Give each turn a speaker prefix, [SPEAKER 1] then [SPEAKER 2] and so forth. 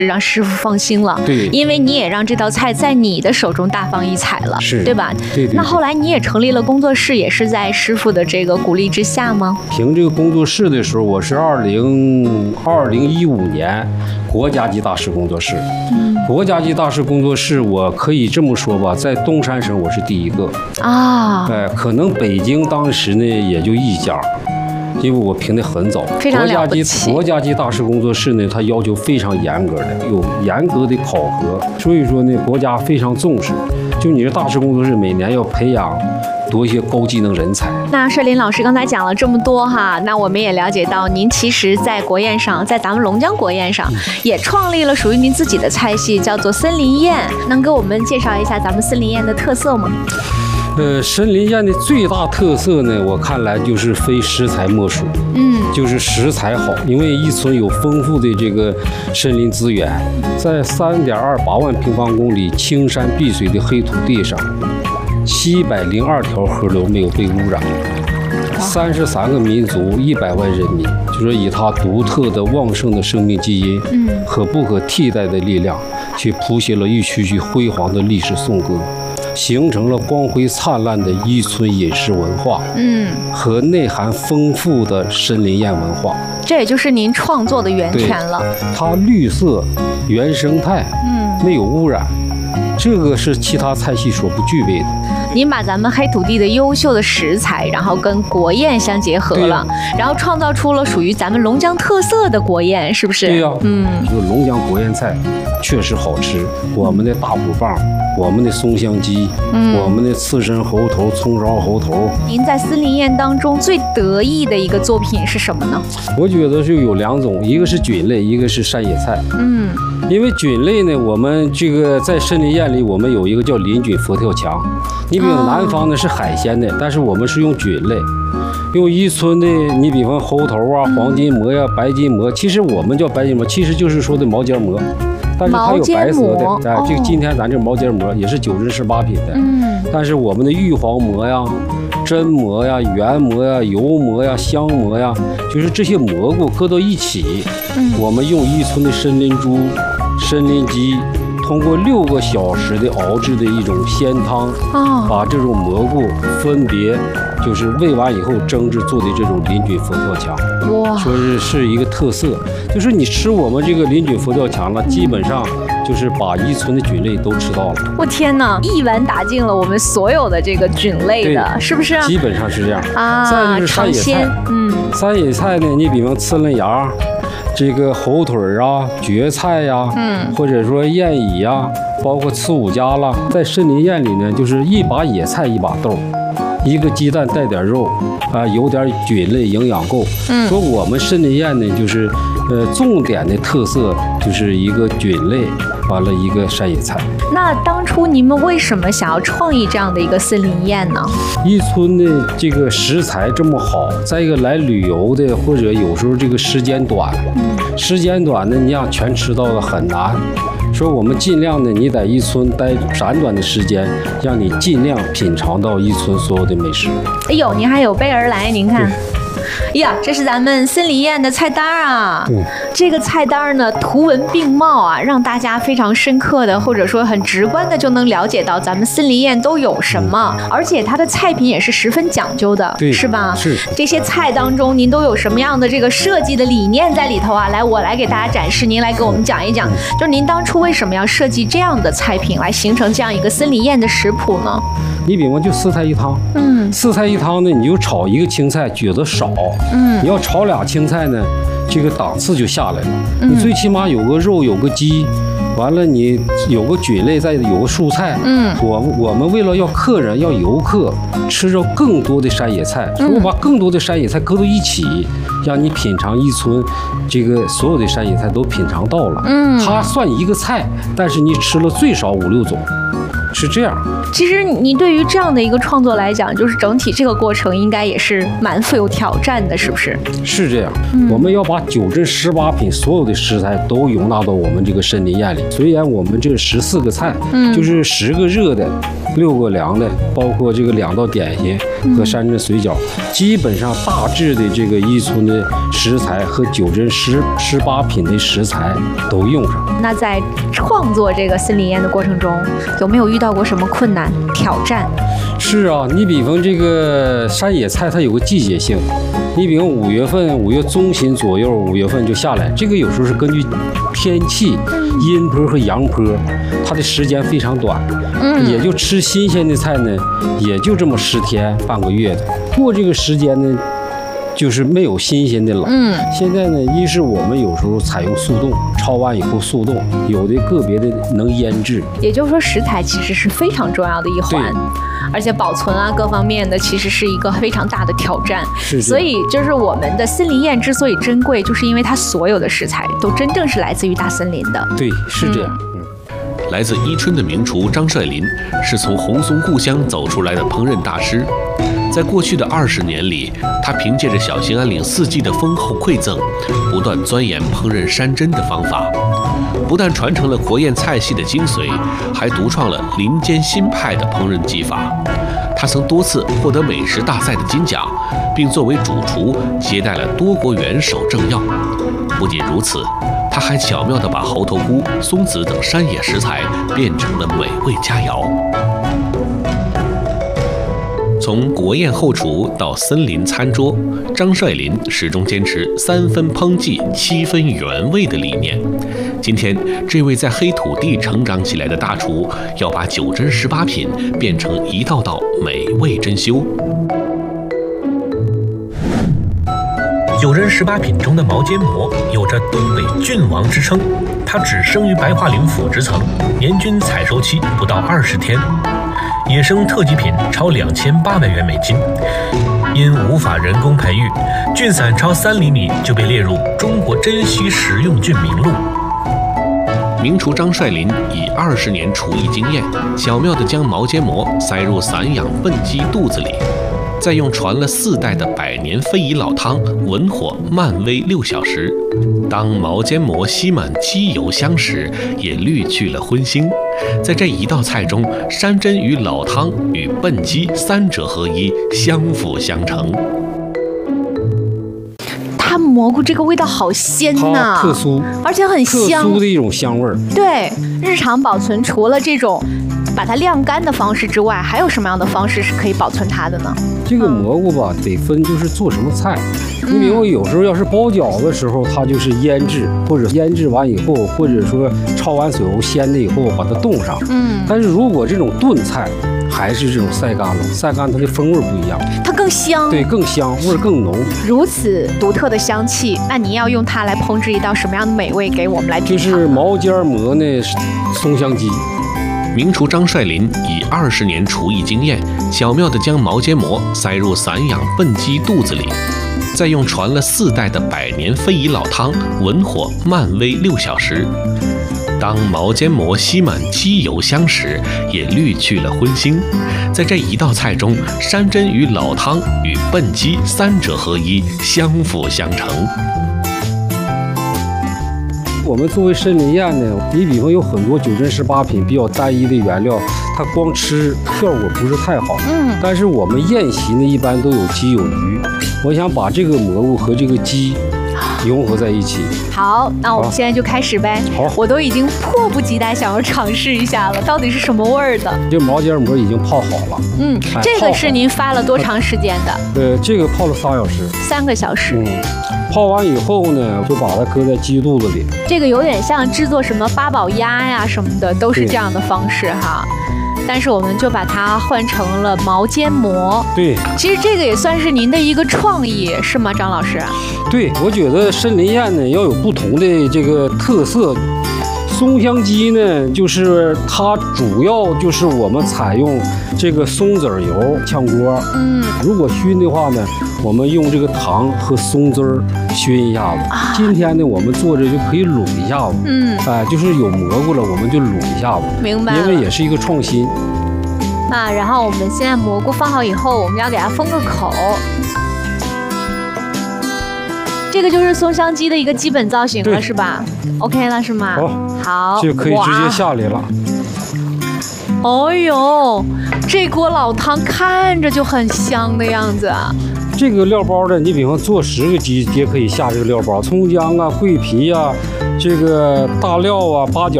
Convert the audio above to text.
[SPEAKER 1] 让师傅放心了。
[SPEAKER 2] 对，
[SPEAKER 1] 因为你也让这道菜在你的手中大放异彩了，
[SPEAKER 2] 是，
[SPEAKER 1] 对吧？
[SPEAKER 2] 对。
[SPEAKER 1] 那后来你也成立了工作室，也是在师傅的这个鼓励之下吗？
[SPEAKER 2] 凭这个工作室的时候，我是2015年国家级大师工作室。国家级大师工作室，我可以这么说吧，在东三省我是第一个啊。可能北京当时呢也就一家。因为我评得很早，
[SPEAKER 1] 非常了不起。
[SPEAKER 2] 国家级大师工作室呢，它要求非常严格的，有严格的考核，所以说呢，国家非常重视。就你这大师工作室每年要培养多一些高技能人才。
[SPEAKER 1] 那帅林老师刚才讲了这么多哈，那我们也了解到，您其实在国宴上，在咱们龙江国宴上，也创立了属于您自己的菜系，叫做森林宴。能给我们介绍一下咱们森林宴的特色吗？
[SPEAKER 2] 森林宴的最大特色呢，我看来就是非食材莫属。就是食材好，因为伊春有丰富的这个森林资源，在3.28万平方公里青山碧水的黑土地上，702条河流没有被污染，33个民族，100万人民，就是以它独特的旺盛的生命基因和不可替代的力量，去谱写了一曲曲辉煌的历史颂歌。形成了光辉灿烂的伊春饮食文化，和内涵丰富的森林宴文化，
[SPEAKER 1] 这也就是您创作的源泉了。
[SPEAKER 2] 它绿色、原生态，没有污染，这个是其他菜系所不具备的。
[SPEAKER 1] 您把咱们黑土地的优秀的食材，然后跟国宴相结合了，然后创造出了属于咱们龙江特色的国宴，是不是？
[SPEAKER 2] 对呀，这个龙江国宴菜确实好吃，我们的大骨棒。我们的松香鸡，我们的刺身猴头、葱烧猴头。
[SPEAKER 1] 您在森林宴当中最得意的一个作品是什么呢？
[SPEAKER 2] 我觉得就有2种，一个是菌类，一个是山野菜。因为菌类呢，我们这个在森林宴里，我们有一个叫林菌佛跳墙。你比如南方呢是海鲜的，但是我们是用菌类，用伊春的，你比方猴头啊、黄筋膜呀、白筋膜，其实我们叫白筋膜，其实就是说的毛尖膜。但是它有白色的，这个今天咱这毛尖膜也是9日18品的，但是我们的玉皇膜呀、真膜呀、圆膜呀、油膜呀、香膜呀，就是这些蘑菇搁到一起，我们用伊春的森林猪、森林鸡，通过6个小时的熬制的一种鲜汤，把这种蘑菇分别就是煨完以后蒸制做的这种林菌佛跳墙，说是一个特色。就是你吃我们这个林菌佛跳墙了，基本上就是把伊春的菌类都吃到了。
[SPEAKER 1] 我天哪，一碗打尽了我们所有的这个菌类的，是不是？
[SPEAKER 2] 基本上是这样啊。再就是山野菜，山野菜呢，你比方刺嫩芽。这个猴腿啊、蕨菜呀，或者说燕蚁呀，包括刺五加啦，在森林宴里呢，就是一把野菜一把豆，一个鸡蛋带点肉啊，有点菌类营养够。说我们森林宴呢，就是重点的特色就是一个菌类，完了一个山野菜。
[SPEAKER 1] 那当初你们为什么想要创意这样的一个森林宴呢？
[SPEAKER 2] 伊春的这个食材这么好，再一个来旅游的，或者有时候这个时间短，时间短呢，你想全吃到的很难。说我们尽量呢，你在伊春待短短的时间，让你尽量品尝到伊春所有的美食。
[SPEAKER 1] 哎呦，您还有备而来，您看。呀，这是咱们森林宴的菜单啊！这个菜单呢，图文并茂啊，让大家非常深刻的，或者说很直观的就能了解到咱们森林宴都有什么，而且它的菜品也是十分讲究的，是吧？
[SPEAKER 2] 是。
[SPEAKER 1] 这些菜当中，您都有什么样的这个设计的理念在里头啊？来，我来给大家展示，您来给我们讲一讲，就是您当初为什么要设计这样的菜品，来形成这样一个森林宴的食谱呢？
[SPEAKER 2] 你比方就4菜1汤，4菜1汤呢，你就炒一个青菜觉得少，你要炒2青菜呢，这个档次就下来了。你最起码有个肉，有个鸡，完了你有个菌类，再有个蔬菜。我们为了要客人要游客吃着更多的山野菜，所以我把更多的山野菜搁到一起，让你品尝伊春这个所有的山野菜都品尝到了。它算一个菜，但是你吃了最少5、6种。 是这样。
[SPEAKER 1] 其实你对于这样的一个创作来讲，就是整体这个过程应该也是蛮富有挑战的，是不是？
[SPEAKER 2] 是这样，我们要把9珍18品所有的食材都容纳到我们这个参林宴里。虽然我们这14个菜，就是10个热的，6个凉的，包括这个2道点心和3珍水饺，基本上大致的这个伊春的食材和9珍18品的食材都用上。
[SPEAKER 1] 那在创作这个森林宴的过程中，有没有遇到过什么困难挑战？
[SPEAKER 2] 是啊，你比方这个山野菜，它有个季节性。你比方5月份，5月中旬左右，5月份就下来。这个有时候是根据天气、阴坡和阳坡，它的时间非常短，也就吃新鲜的菜呢，也就这么10天半个月的。过这个时间呢，就是没有新鲜的了。现在呢，一是我们有时候采用速冻，焯完以后速冻，有的个别的能腌制。
[SPEAKER 1] 也就是说，食材其实是非常重要的一环。而且保存啊各方面的其实是一个非常大的挑战，所以就是我们的森林宴之所以珍贵，就是因为它所有的食材都真正是来自于大森林的。
[SPEAKER 2] 对，是这样。
[SPEAKER 3] 来自伊春的名厨张帅林是从红松故乡走出来的烹饪大师，在过去的20年里，他凭借着小兴安岭4季的丰厚馈赠，不断钻研烹饪山珍的方法，不但传承了国宴菜系的精髓，还独创了林间新派的烹饪技法。他曾多次获得美食大赛的金奖，并作为主厨接待了多国元首政要。不仅如此，他还巧妙地把猴头菇、松子等山野食材变成了美味佳肴。从国宴后厨到森林餐桌，张帅林始终坚持3分烹技7分原味的理念。今天，这位在黑土地成长起来的大厨，要把9珍18品变成一道道美味珍馐。
[SPEAKER 4] 9珍18品中的毛尖蘑有着东北郡王之称，它只生于白桦林府之层，年均采收期不到20天。野生特级品超2800元美金，因无法人工培育，菌散超3厘米就被列入中国珍稀食用菌名录。
[SPEAKER 3] 名厨张帅林以20年厨艺经验，巧妙地将毛尖蘑塞入散养笨鸡肚子里，再用传了4代的百年非遗老汤文火慢煨6小时。当毛尖蘑吸满鸡油香时，也滤去了荤腥。在这一道菜中，山珍与老汤与笨鸡3者合一，相辅相成。
[SPEAKER 1] 它蘑菇这个味道好鲜呐，
[SPEAKER 2] 它特殊，
[SPEAKER 1] 而且很香，
[SPEAKER 2] 特殊的一种香味儿。
[SPEAKER 1] 对，日常保存除了这种把它晾干的方式之外，还有什么样的方式是可以保存它的呢？
[SPEAKER 2] 这个蘑菇吧，得分就是做什么菜。你比如有时候要是包饺子的时候，它就是腌制，或者腌制完以后，或者说焯完水后鲜了以后把它冻上。但是如果这种炖菜，还是这种晒干了，晒干它的风味不一样，
[SPEAKER 1] 它更香，
[SPEAKER 2] 对，更香，味儿更浓。
[SPEAKER 1] 如此独特的香气，那你要用它来烹制一道什么样的美味给我们来品尝？
[SPEAKER 2] 就是毛尖蘑呢，松香鸡。
[SPEAKER 3] 名厨张帅林以20年厨艺经验，巧妙地将毛尖蘑塞入散养笨鸡肚子里，再用传了4代的百年非遗老汤文火慢煨6小时。当毛尖蘑吸满鸡油香时，也滤去了荤腥。在这一道菜中，山珍与老汤与笨鸡3者合一，相辅相成。
[SPEAKER 2] 我们作为森林宴呢，你比方有很多9珍18品比较单一的原料，它光吃效果不是太好。但是我们宴席呢，一般都有鸡有鱼，我想把这个蘑菇和这个鸡融合在一起。
[SPEAKER 1] 好，那我们现在就开始呗。
[SPEAKER 2] 好，
[SPEAKER 1] 我都已经迫不及待想要尝试一下了，到底是什么味儿的？
[SPEAKER 2] 这毛尖蘑已经泡好了。
[SPEAKER 1] 这个是您发了多长时间的？
[SPEAKER 2] 这个泡了3小时。
[SPEAKER 1] 3个小时。
[SPEAKER 2] 泡完以后呢，就把它搁在鸡肚子里。
[SPEAKER 1] 这个有点像制作什么八宝鸭呀什么的，都是这样的方式哈。但是我们就把它换成了毛尖蘑。
[SPEAKER 2] 对，
[SPEAKER 1] 其实这个也算是您的一个创意，是吗，张老师？
[SPEAKER 2] 对，我觉得森林宴呢要有不同的这个特色， 松香鸡呢，就是它主要就是我们采用这个松子油炝锅。如果熏的话呢，我们用这个糖和松汁儿熏一下子。今天呢，我们做这就可以卤一下子。就是有蘑菇了，我们就卤一下子。
[SPEAKER 1] 明白了。
[SPEAKER 2] 因为也是一个创新。
[SPEAKER 1] 然后我们现在蘑菇放好以后，我们要给它封个口。这个就是松香鸡的一个基本造型了，是吧 ？OK 了是吗？好，
[SPEAKER 2] 就可以直接下里了。
[SPEAKER 1] 哦呦，这锅老汤看着就很香的样子啊！
[SPEAKER 2] 这个料包呢，你比方做10个鸡也可以下这个料包，葱姜啊、桂皮啊、这个大料啊、八角